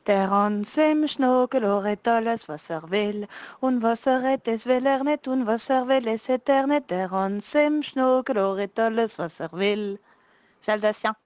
Der Hans im Schnuckeloret alles, was will. Und was es, will nicht. Und was will, ist nicht. Der Hans im Schnuckeloret alles, was will. C'est alsacien.